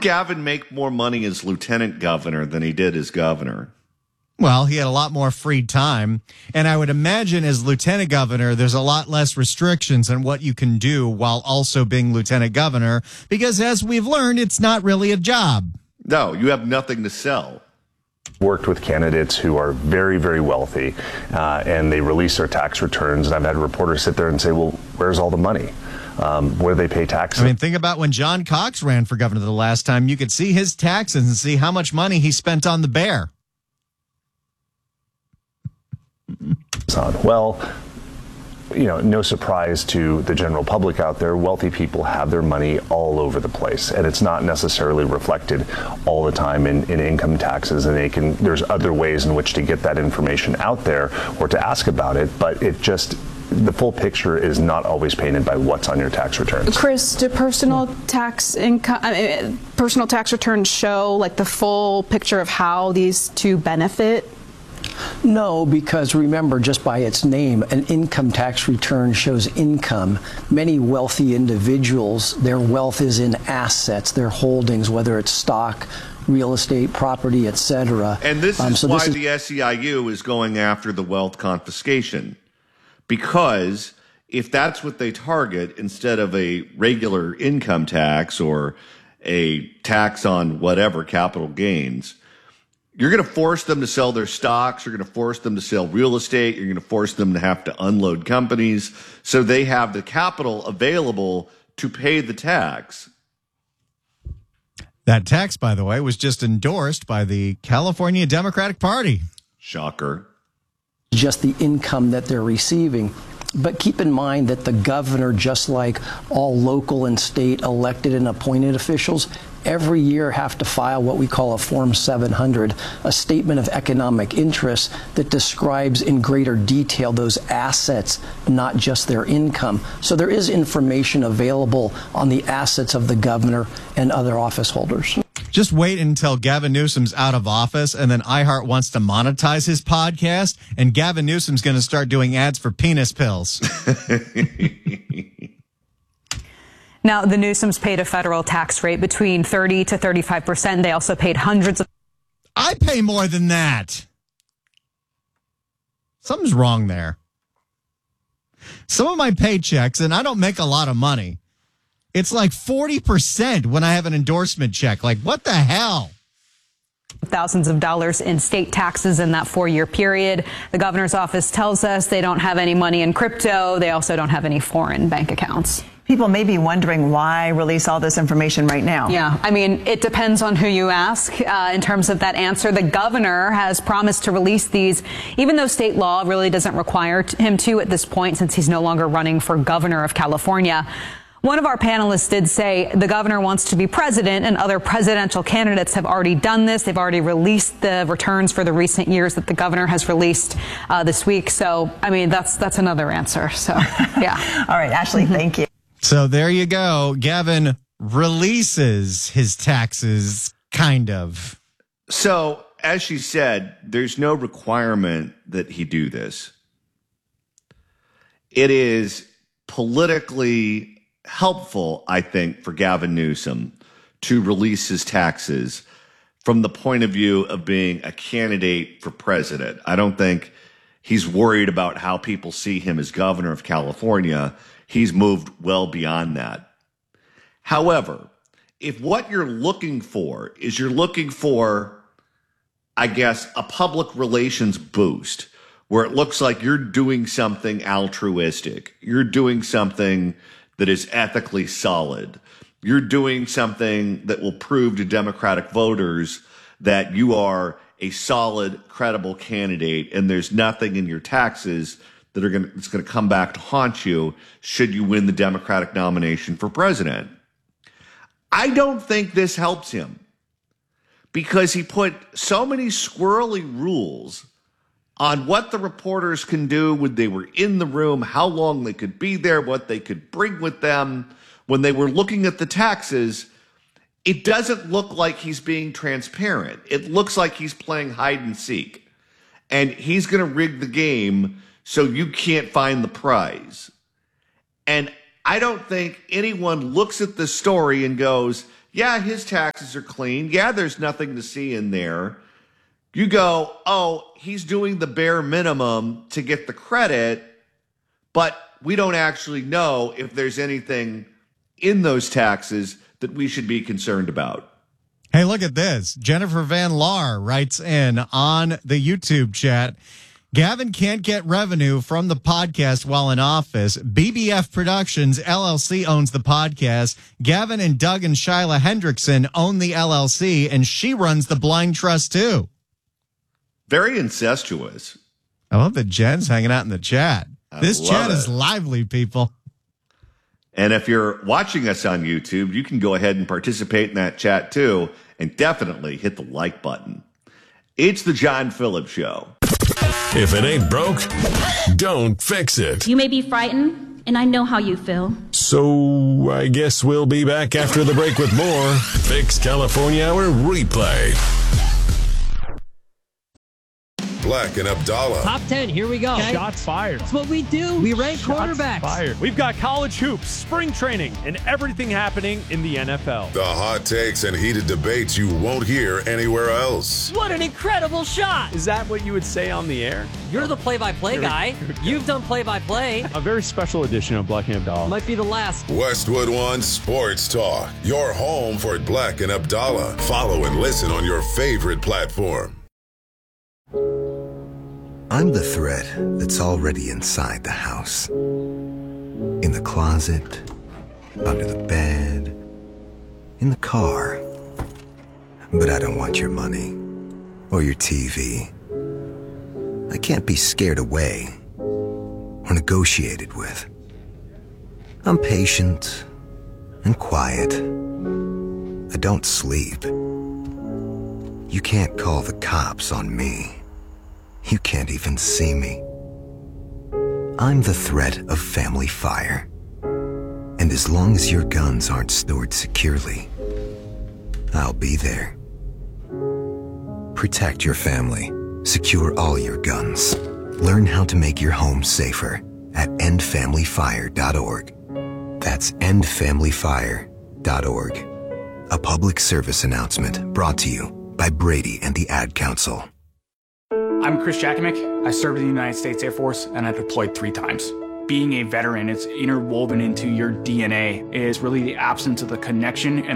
Gavin make more money as lieutenant governor than he did as governor? Well, he had a lot more free time. And I would imagine as lieutenant governor, there's a lot less restrictions on what you can do while also being lieutenant governor, because as we've learned, it's not really a job. No, you have nothing to sell. Worked with candidates who are very, very wealthy, and they release their tax returns. And I've had reporters sit there and say, well, where's all the money? Where do they pay taxes? I mean, think about when John Cox ran for governor the last time. You could see his taxes and see how much money he spent on the bear. Well, you know, no surprise to the general public out there, wealthy people have their money all over the place, and it's not necessarily reflected all the time in income taxes, and there's other ways in which to get that information out there or to ask about it, but the full picture is not always painted by what's on your tax returns. Chris, do personal tax returns show like the full picture of how these two benefit? No, because remember, just by its name, an income tax return shows income. Many wealthy individuals, their wealth is in assets, their holdings, whether it's stock, real estate, property, etc. And this is why the SEIU is going after the wealth confiscation. Because if that's what they target, instead of a regular income tax or a tax on whatever, capital gains, you're going to force them to sell their stocks. You're going to force them to sell real estate. You're going to force them to have to unload companies so they have the capital available to pay the tax. That tax, by the way, was just endorsed by the California Democratic Party. Shocker. Just the income that they're receiving. But keep in mind that the governor, just like all local and state elected and appointed officials, every year have to file what we call a Form 700, a statement of economic interest that describes in greater detail those assets, not just their income. So there is information available on the assets of the governor and other office holders. Just wait until Gavin Newsom's out of office, and then iHeart wants to monetize his podcast, and Gavin Newsom's going to start doing ads for penis pills. Now, the Newsoms paid a federal tax rate between 30 to 35%. They also paid hundreds of... I pay more than that. Something's wrong there. Some of my paychecks, and I don't make a lot of money, it's like 40% when I have an endorsement check. Like, what the hell? Thousands of dollars in state taxes in that 4-year period. The governor's office tells us they don't have any money in crypto. They also don't have any foreign bank accounts. People may be wondering why release all this information right now. Yeah, I mean, it depends on who you ask in terms of that answer. The governor has promised to release these, even though state law really doesn't require him to at this point, since he's no longer running for governor of California. One of our panelists did say the governor wants to be president, and other presidential candidates have already done this. They've already released the returns for the recent years that the governor has released this week. So, I mean, that's another answer. So, yeah. All right, Ashley, thank you. So there you go. Gavin releases his taxes, kind of. So, as she said, there's no requirement that he do this. It is politically helpful, I think, for Gavin Newsom to release his taxes from the point of view of being a candidate for president. I don't think he's worried about how people see him as governor of California. He's moved well beyond that. However, if what you're looking for is I guess, a public relations boost where it looks like you're doing something altruistic, you're doing something that is ethically solid, you're doing something that will prove to Democratic voters that you are a solid, credible candidate, and there's nothing in your taxes that's going to come back to haunt you should you win the Democratic nomination for president. I don't think this helps him because he put so many squirrely rules on what the reporters can do when they were in the room, how long they could be there, what they could bring with them. When they were looking at the taxes, it doesn't look like he's being transparent. It looks like he's playing hide and seek. And he's going to rig the game so you can't find the prize. And I don't think anyone looks at the story and goes, Yeah, his taxes are clean. Yeah, there's nothing to see in there. You go, oh, he's doing the bare minimum to get the credit, but we don't actually know if there's anything in those taxes that we should be concerned about. Hey, look at this. Jennifer Van Laar writes in on the YouTube chat, Gavin can't get revenue from the podcast while in office. BBF Productions, LLC owns the podcast. Gavin and Doug and Shyla Hendrickson own the LLC, and she runs the Blind Trust too. Very incestuous. I love that Jen's hanging out in the chat. This chat is it. lively, people. And if you're watching us on YouTube, you can go ahead and participate in that chat too, and definitely hit the like button. It's the John Phillips Show. If it ain't broke, don't fix it. You may be frightened, and I know how you feel. So I guess we'll be back after the break with more Fix California Hour Replay. Black and Abdallah. Top 10, here we go. Okay. Shots fired. That's what we do. We rank quarterbacks. Fired. We've got college hoops, spring training, and everything happening in the NFL. The hot takes and heated debates you won't hear anywhere else. What an incredible shot. Is that what you would say on the air? You're the play-by-play guy. You've done play-by-play. A very special edition of Black and Abdallah. Might be the last. Westwood One Sports Talk. Your home for Black and Abdallah. Follow and listen on your favorite platform. I'm the threat that's already inside the house. In the closet, under the bed, in the car. But I don't want your money or your TV. I can't be scared away or negotiated with. I'm patient and quiet. I don't sleep. You can't call the cops on me. You can't even see me. I'm the threat of family fire. And as long as your guns aren't stored securely, I'll be there. Protect your family. Secure all your guns. Learn how to make your home safer at endfamilyfire.org. That's endfamilyfire.org. A public service announcement brought to you by Brady and the Ad Council. I'm Chris Jakimick. I served in the United States Air Force, and I deployed 3 times. Being a veteran, it's interwoven into your DNA. It is really the absence of the connection and